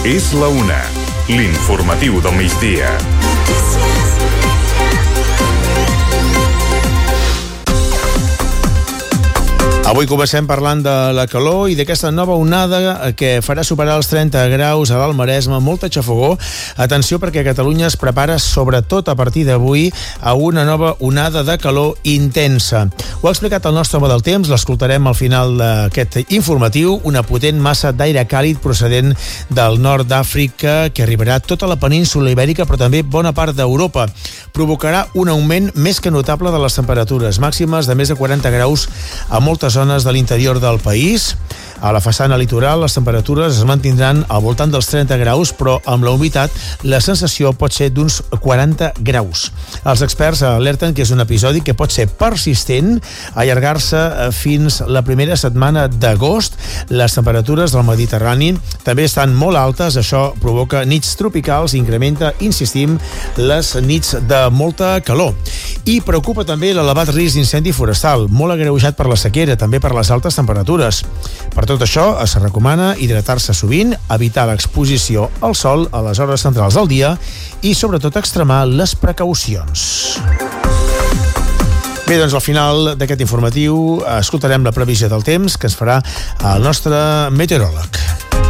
És la una, l'informatiu del migdia. Avui comencem parlant de la calor i d'aquesta nova onada que farà superar els 30 graus a l'Alt Maresme, molta xafogó. Atenció, perquè Catalunya es prepara, sobretot a partir d'avui, a una nova onada de calor intensa. Ho ha explicat el nostre home del temps, l'escoltarem al final d'aquest informatiu, una potent massa d'aire càlid procedent del nord d'Àfrica que arribarà a tota la península ibèrica, però també bona part d'Europa. Provocarà un augment més que notable de les temperatures màximes de més de 40 graus a moltes zones de l'interior del país. A la façana litoral les temperatures es mantindran al voltant dels 30 graus, però amb la humitat la sensació pot ser d'uns 40 graus. Els experts alerten que és un episodi que pot ser persistent, allargar-se fins la primera setmana d'agost. Les temperatures del Mediterrani també estan molt altes, això provoca nits tropicals i incrementa, insistim, les nits de molta calor. I preocupa també l'elevat risc d'incendi forestal, molt agreujat per la sequera, també per les altes temperatures. Per tot això, es recomana hidratar-se sovint, evitar l'exposició al sol a les hores centrals del dia i, sobretot, extremar les precaucions. Bé, doncs al final d'aquest informatiu escoltarem la previsió del temps que ens farà el nostre meteoròleg.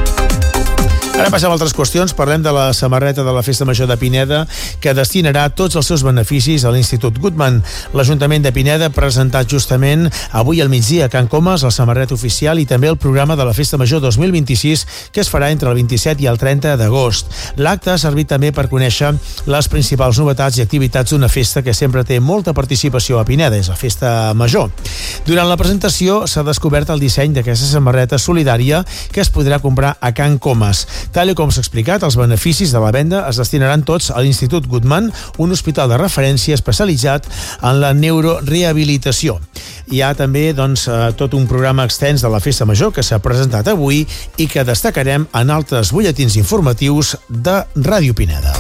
Ara passem a altres qüestions. Parlem de la samarreta de la Festa Major de Pineda, que destinarà tots els seus beneficis a l'Institut Guttmann. L'Ajuntament de Pineda ha presentat justament avui al migdia a Can Comas la samarreta oficial i també el programa de la Festa Major 2026, que es farà entre el 27 i el 30 d'agost. L'acte ha servit també per conèixer les principals novetats i activitats d'una festa que sempre té molta participació a Pineda, és la Festa Major. Durant la presentació s'ha descobert el disseny d'aquesta samarreta solidària que es podrà comprar a Can Comas. Tal com s'ha explicat, els beneficis de la venda es destinaran tots a l'Institut Guttmann, un hospital de referència especialitzat en la neurorehabilitació. Hi ha també tot un programa extens de la Festa Major que s'ha presentat avui i que destacarem en altres butlletins informatius de Ràdio Pineda.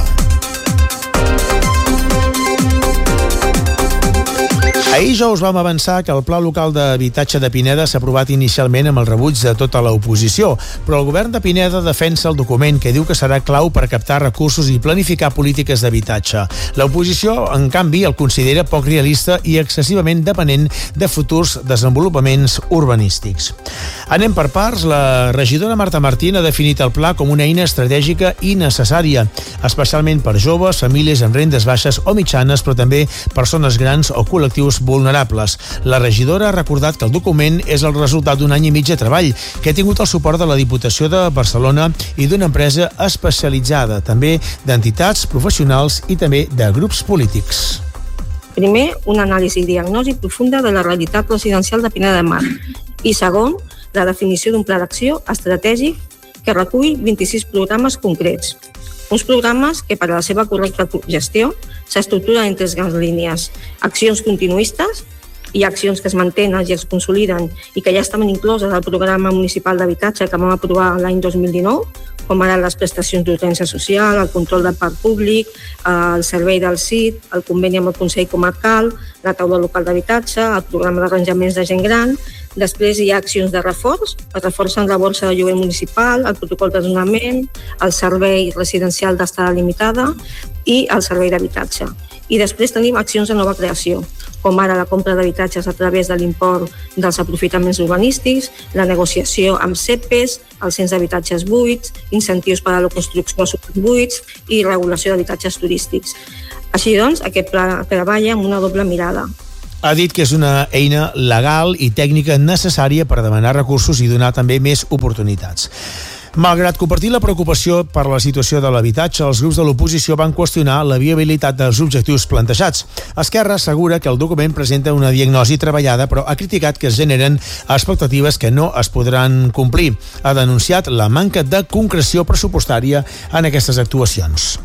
Ahir ja us vam avançar que el Pla Local d'Habitatge de Pineda s'ha aprovat inicialment amb el rebuig de tota l'oposició, però el govern de Pineda defensa el document que diu que serà clau per captar recursos i planificar polítiques d'habitatge. L'oposició, en canvi, el considera poc realista i excessivament dependent de futurs desenvolupaments urbanístics. Anem per parts. La regidora Marta Martín ha definit el pla com una eina estratègica i necessària, especialment per joves, famílies amb rendes baixes o mitjanes, però també persones grans o col·lectius vulnerables. La regidora ha recordat que el document és el resultat d'un any i mig de treball, que ha tingut el suport de la Diputació de Barcelona i d'una empresa especialitzada, també d'entitats professionals i també de grups polítics. Primer, una anàlisi i diagnosi profunda de la realitat residencial de Pineda de Mar. I segon, la definició d'un pla d'acció estratègic que recull 26 programes concrets. Uns programes que, per a la seva correcta gestió, s'estructuren en 3 grans línies: accions continuistes i accions que es mantenen i es consoliden i que ja estaven incloses al programa municipal d'habitatge que vam aprovar l'any 2019, com ara les prestacions d'urgència social, el control del parc públic, el servei del CIT, el conveni amb el Consell Comarcal, la taula local d'habitatge, el programa d'arranjaments de gent gran. Després hi ha accions de reforç, es reforcen la borsa de lloguer municipal, el protocol de desnonament, el servei residencial d'estada limitada i el servei d'habitatge. I després tenim accions de nova creació, com ara la compra d'habitatges a través de l'import dels aprofitaments urbanístics, la negociació amb CEPES, el cens d'habitatges buits, incentius per a la construcció de buits i regulació d'habitatges turístics. Així doncs, aquest pla treballa amb una doble mirada. Ha dit que és una eina legal i tècnica necessària per demanar recursos i donar també més oportunitats. Malgrat compartir la preocupació per la situació de l'habitatge, els grups de l'oposició van qüestionar la viabilitat dels objectius plantejats. Esquerra assegura que el document presenta una diagnosi treballada, però ha criticat que es generen expectatives que no es podran complir. Ha denunciat la manca de concreció pressupostària en aquestes actuacions.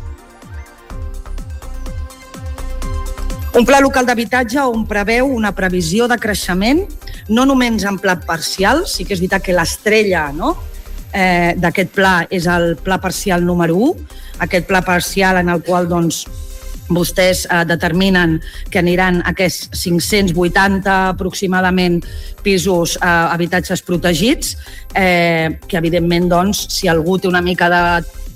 Un pla local d'habitatge on preveu una previsió de creixement, no només en pla parcial, sí que és veritat que l'estrella d'aquest pla és el pla parcial número 1, aquest pla parcial en el qual vostès determinen que aniran aquests 580 aproximadament pisos habitatges protegits, que evidentment si algú té una mica de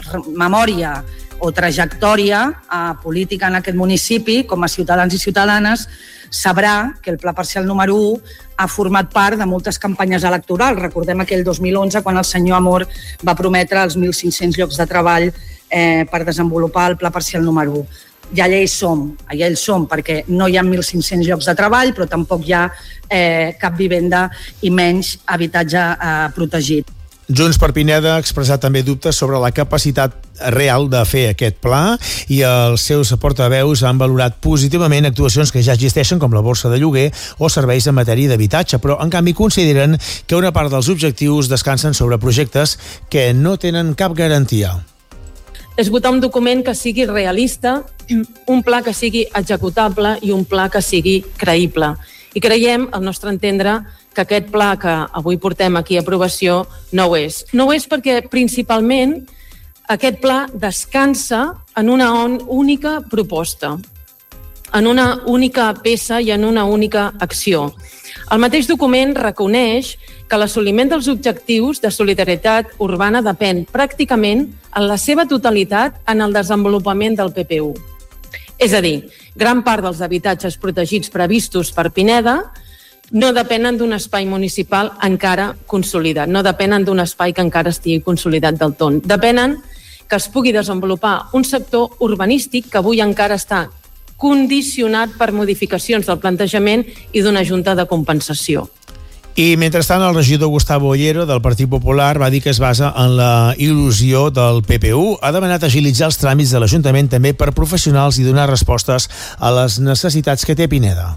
memòria o trajectòria política en aquest municipi, com a ciutadans i ciutadanes, sabrà que el Pla Parcial número 1 ha format part de moltes campanyes electorals. Recordem aquell 2011, quan el senyor Amor va prometre els 1.500 llocs de treball per desenvolupar el Pla Parcial número 1. I allà hi som, perquè no hi ha 1.500 llocs de treball, però tampoc hi ha cap vivenda i menys habitatge protegit. Junts per Pineda ha expressat també dubtes sobre la capacitat real de fer aquest pla i els seus portaveus han valorat positivament actuacions que ja existeixen com la borsa de lloguer o serveis en matèria d'habitatge, però en canvi consideren que una part dels objectius descansen sobre projectes que no tenen cap garantia. És votar un document que sigui realista, un pla que sigui executable i un pla que sigui creïble. I creiem, al nostre entendre, que aquest pla que avui portem aquí a aprovació no ho és. No ho és perquè, principalment, aquest pla descansa en una única proposta, en una única peça i en una única acció. El mateix document reconeix que l'assoliment dels objectius de solidaritat urbana depèn pràcticament en la seva totalitat en el desenvolupament del PPU. És a dir, gran part dels habitatges protegits previstos per Pineda no depenen d'un espai municipal encara consolidat, no depenen d'un espai que encara estigui consolidat del tot. Depenen que es pugui desenvolupar un sector urbanístic que avui encara està condicionat per modificacions del plantejament i d'una junta de compensació. I mentrestant el regidor Gustavo Ollero del Partit Popular va dir que es basa en la il·lusió del PPU. Ha demanat agilitzar els tràmits de l'Ajuntament també per professionals i donar respostes a les necessitats que té Pineda.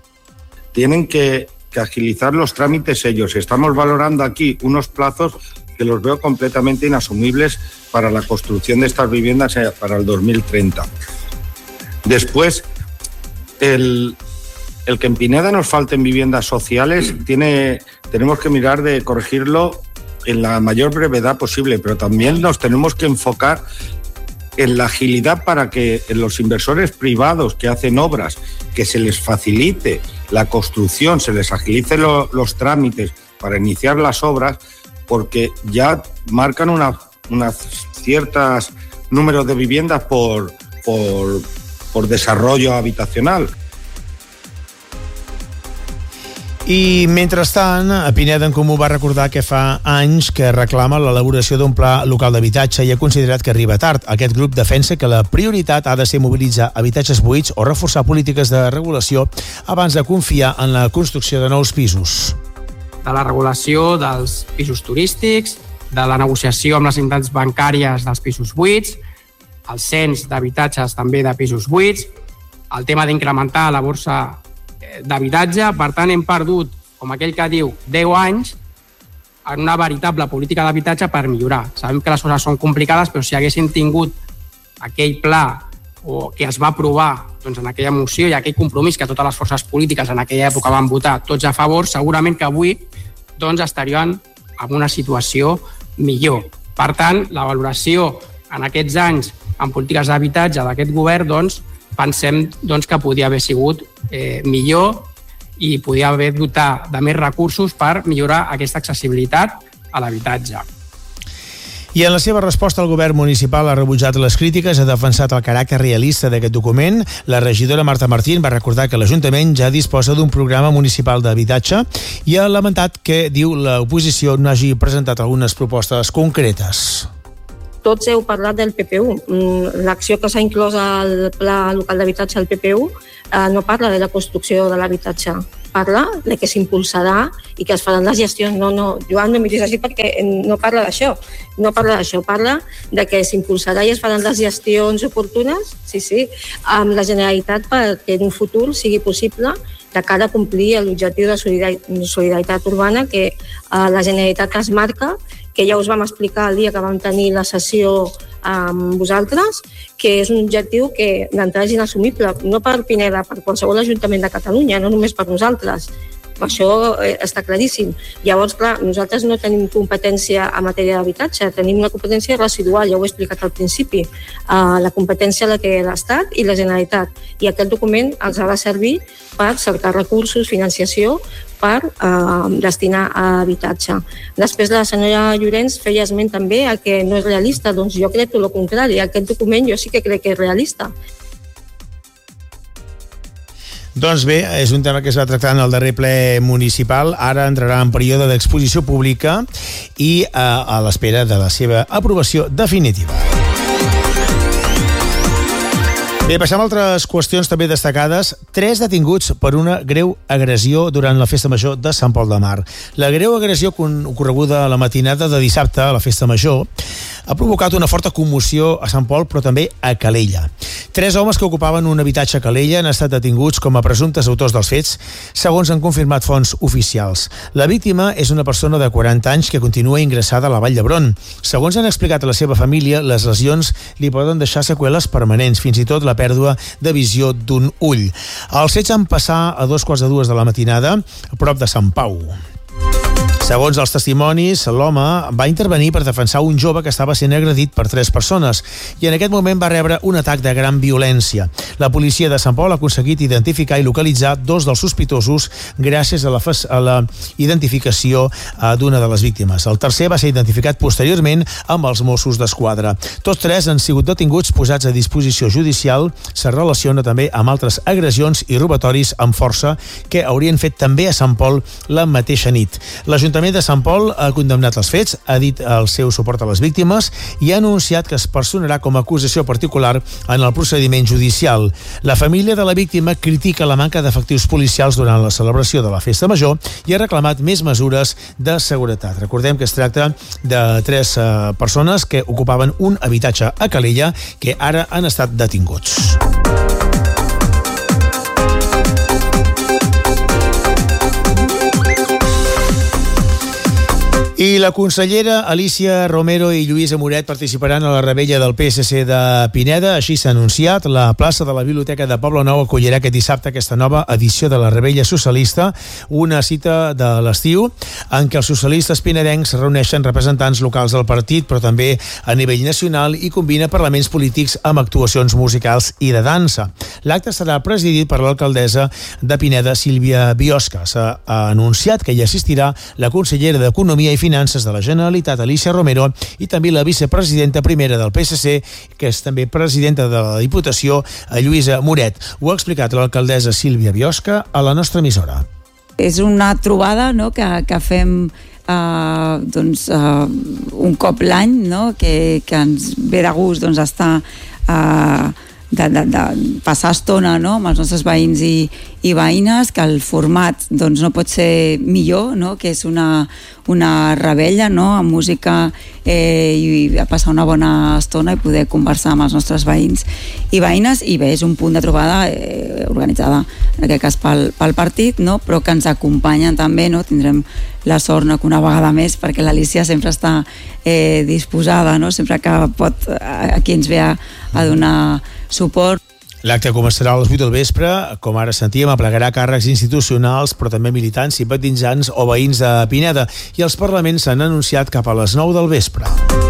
Tienen que agilizar los trámites ellos. Estamos valorando aquí unos plazos que los veo completamente inasumibles para la construcción de estas viviendas para el 2030. Después, el que en Pineda nos falten viviendas sociales, tenemos que mirar de corregirlo en la mayor brevedad posible, pero también nos tenemos que enfocar en la agilidad para que los inversores privados que hacen obras, que se les facilite la construcción, se les agilice los trámites para iniciar las obras, porque ya marcan unas ciertas números de viviendas por desarrollo habitacional. I, mentrestant, Pineda en Comú va recordar que fa anys que reclama l'elaboració d'un pla local d'habitatge i ha considerat que arriba tard. Aquest grup defensa que la prioritat ha de ser mobilitzar habitatges buits o reforçar polítiques de regulació abans de confiar en la construcció de nous pisos. De la regulació dels pisos turístics, de la negociació amb les entitats bancàries dels pisos buits, el cens d'habitatges també de pisos buits, el tema d'incrementar la borsa d'habitatge. Per tant, hem perdut, com aquell que diu, 10 anys en una veritable política d'habitatge per millorar. Sabem que les coses són complicades, però si haguessin tingut aquell pla o que es va aprovar en aquella moció i aquell compromís que totes les forces polítiques en aquella època van votar tots a favor, segurament que avui estarien en una situació millor. Per tant, la valoració en aquests anys en polítiques d'habitatge d'aquest govern, pensem que podia haver sigut millor i podia haver dotat de més recursos per millorar aquesta accessibilitat a l'habitatge. I en la seva resposta, el govern municipal ha rebutjat les crítiques, ha defensat el caràcter realista d'aquest document. La regidora Marta Martín va recordar que l'Ajuntament ja disposa d'un programa municipal d'habitatge i ha lamentat que, diu, l'oposició no hagi presentat algunes propostes concretes. Tots heu parlat del PPU. L'acció que s'ha inclòs al Pla Local d'Habitatge al PPU no parla de la construcció de l'habitatge, parla de que s'impulsarà i que es faran les gestions. No, Joan, no em miris així perquè no parla d'això. No parla d'això, parla de que s'impulsarà i es faran les gestions oportunes, sí, amb la Generalitat perquè en un futur sigui possible de cara a complir l'objectiu de solidaritat urbana que la Generalitat es marca, que ja us vam explicar el dia que vam tenir la sessió amb vosaltres, que és un objectiu que d'entrada és inassumible, no per Pineda, per qualsevol ajuntament de Catalunya, no només per nosaltres. per això està claríssim. Llavors, clar, nosaltres no tenim competència en matèria d'habitatge, tenim una competència residual, ja ho he explicat al principi. La competència la té l'Estat i la Generalitat, i aquest document els ha de servir per cercar recursos, financiació, per destinar a habitatge. Després la senyora Llorenç feia esment també a que no és realista, doncs jo crec tot el contrari, aquest document jo sí que crec que és realista. Doncs bé, és un tema que es va tractar en el darrer ple municipal, ara entrarà en període d'exposició pública i a l'espera de la seva aprovació definitiva. Bé, passem a altres qüestions també destacades. 3 detinguts per una greu agressió durant la Festa Major de Sant Pol de Mar. La greu agressió ocorreguda a la matinada de dissabte a la Festa Major ha provocat una forta commoció a Sant Pol, però també a Calella. 3 homes que ocupaven un habitatge a Calella han estat detinguts com a presumptes autors dels fets, segons han confirmat fonts oficials. La víctima és una persona de 40 anys que continua ingressada a la Vall d'Hebron. Segons han explicat a la seva família, les lesions li poden deixar seqüeles permanents, fins i tot la pèrdua de visió d'un ull. Els fets van passar a 2:45 de la matinada, a prop de Sant Pau. Segons els testimonis, l'home va intervenir per defensar un jove que estava sent agredit per 3 persones i en aquest moment va rebre un atac de gran violència. La policia de Sant Pol ha aconseguit identificar i localitzar 2 dels sospitosos gràcies a la identificació d'una de les víctimes. El tercer va ser identificat posteriorment amb els Mossos d'Esquadra. Tots 3 han sigut detinguts, posats a disposició judicial. Se relaciona també amb altres agressions i robatoris amb força que haurien fet també a Sant Pol la mateixa nit. L'Ajuntament de Sant Pol ha condemnat els fets, ha dit el seu suport a les víctimes i ha anunciat que es personarà com a acusació particular en el procediment judicial. La família de la víctima critica la manca d'efectius policials durant la celebració de la Festa Major i ha reclamat més mesures de seguretat. Recordem que es tracta de 3 persones que ocupaven un habitatge a Calella que ara han estat detinguts. I la consellera Alicia Romero i Lluïsa Moret participaran a la rebella del PSC de Pineda. Així s'ha anunciat. La plaça de la Biblioteca de Poblenou acollirà aquest dissabte aquesta nova edició de la rebella socialista, una cita de l'estiu en què els socialistes pinedencs reuneixen representants locals del partit, però també a nivell nacional, i combina parlaments polítics amb actuacions musicals i de dansa. L'acte serà presidit per l'alcaldessa de Pineda, Sílvia Biosca. S'ha anunciat que hi assistirà la consellera d'Economia i Finances de la Generalitat, Alicia Romero, i també la vicepresidenta primera del PSC, que és també presidenta de la Diputació, Lluïsa Moret. Ho ha explicat l'alcaldessa Sílvia Biosca a la nostra emissora. És una trobada, no?, que fem un cop l'any, no?, que ens ve de gust estar de passar estona, no?, amb els nostres veïns i veïnes, que el format no pot ser millor, no?, que és una rebella, no?, amb música i a passar una bona estona i poder conversar amb els nostres veïns i veïnes. I bé, és un punt de trobada organitzada en aquest cas pel partit, no?, però que ens acompanyen també, no?, tindrem la sort, no?, que una vegada més, perquè l'Alicia sempre està disposada, no?, sempre que pot, aquí ens ve a donar suport. L'acte començarà a les 8 del vespre, com ara sentíem, aplegarà càrrecs institucionals, però també militants, simpatitzants o veïns de Pineda, i els parlaments s'han anunciat cap a les 9 del vespre.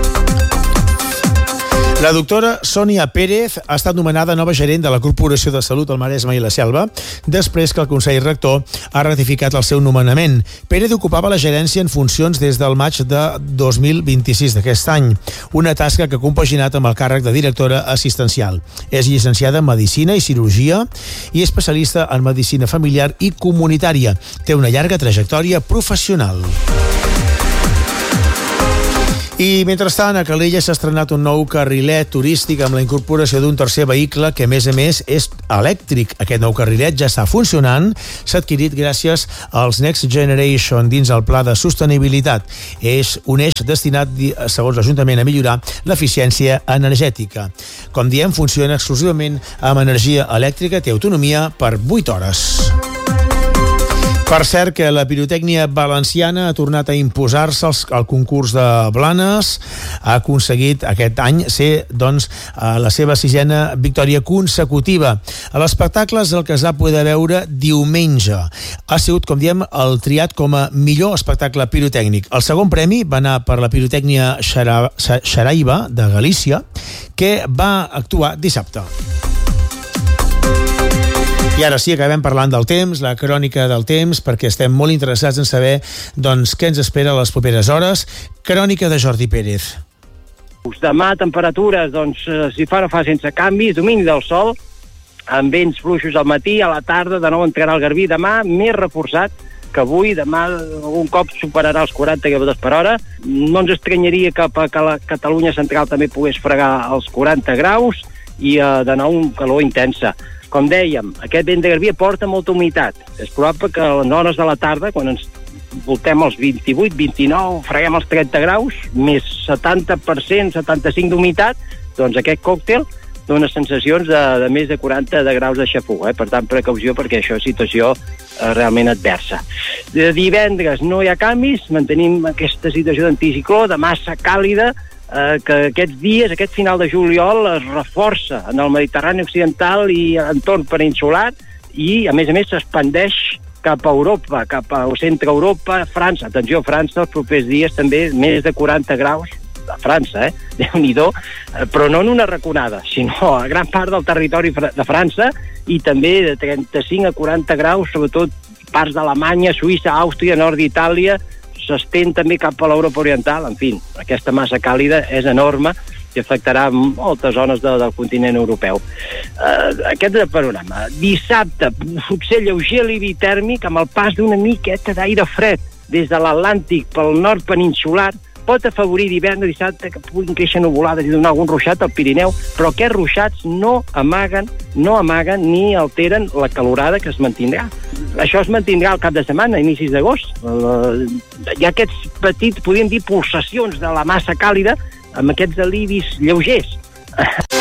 La doctora Sònia Pérez ha estat nomenada nova gerent de la Corporació de Salut al Maresme i la Selva, després que el Consell Rector ha ratificat el seu nomenament. Pérez ocupava la gerència en funcions des del maig de 2026 d'aquest any, una tasca que ha compaginat amb el càrrec de directora assistencial. És llicenciada en Medicina i Cirurgia i especialista en Medicina Familiar i Comunitària. Té una llarga trajectòria professional. I mentrestant, a Calella s'ha estrenat un nou carrilet turístic amb la incorporació d'un tercer vehicle que, a més, és elèctric. Aquest nou carrilet ja està funcionant, s'ha adquirit gràcies als Next Generation dins el Pla de Sostenibilitat. És un eix destinat, segons l'Ajuntament, a millorar l'eficiència energètica. Com diem, funciona exclusivament amb energia elèctrica, té autonomia per 8 hores. Per cert, que la pirotècnia valenciana ha tornat a imposar-se al concurs de Blanes. Ha aconseguit aquest any ser, doncs, la seva 6ª victòria consecutiva. A l'espectacle és el que es va poder veure diumenge. Ha sigut, com diem, el triat com a millor espectacle pirotècnic. El segon premi va anar per la pirotècnia Xaraiba de Galícia, que va actuar dissabte. I ara sí, acabem parlant del temps, la crònica del temps, perquè estem molt interessats en saber doncs, què ens espera a les properes hores. Crònica de Jordi Pérez. Demà temperatures, doncs, si fa no fa sense canvis, domini del sol, amb vents fluixos al matí, a la tarda de nou entrarà el garbí, demà més reforçat que avui, demà algun cop superarà els 40 km per hora. No ens estranyaria que la Catalunya central també pogués fregar els 40 graus i de nou un calor intensa. Com dèiem, aquest vent de garbí porta molta humitat. És probable que a les hores de la tarda, quan ens voltem els 28, 29, freguem els 30 graus, més 70%, 75% d'humitat, doncs aquest còctel dona sensacions de més de 40 de graus de xafogor. Per tant, precaució, perquè això és situació realment adversa. De divendres no hi ha canvis, mantenim aquesta situació d'anticicló, de massa càlida, que aquests dies, aquest final de juliol, es reforça en el Mediterrani occidental i entorn peninsular i, a més, s'expandeix cap a Europa, cap a centre Europa, França. Atenció, França, els propers dies també més de 40 graus a França, Déu-n'hi-do, però no en una raconada, sinó a gran part del territori de França i també de 35 a 40 graus, sobretot parts d'Alemanya, Suïssa, Àustria, nord d'Itàlia, s'estén també cap a l'Europa oriental. En fi, aquesta massa càlida és enorme i afectarà moltes zones del continent europeu. Aquest és el panorama. Dissabte, potser lleuger alivi tèrmic amb el pas d'una miqueta d'aire fred des de l'Atlàntic pel nord peninsular. Pot afavorir divendres, dissabte, que puguin créixer nuvolades i donar algun ruixat al Pirineu, però aquests ruixats no amaguen ni alteren la calorada que es mantindrà. Això es mantindrà al cap de setmana, a inicis d'agost. Hi ha aquests petits, podríem dir, pulsacions de la massa càlida amb aquests alivis lleugers.